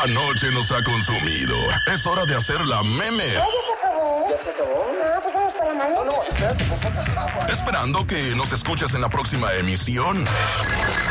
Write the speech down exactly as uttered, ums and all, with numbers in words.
La noche nos ha consumido. Es hora de hacer la meme. Ay, ya se acabó. ¿Ya se acabó? No, pues vamos por la maleta. No, no, espérate, por favor. Esperando que nos escuches en la próxima emisión.